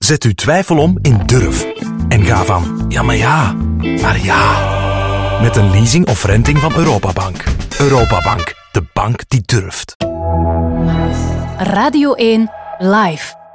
Zet uw twijfel om in durf. En ga van ja, maar ja, naar ja. Met een leasing of renting van Europabank. Europabank, de bank die durft. Radio 1 Live.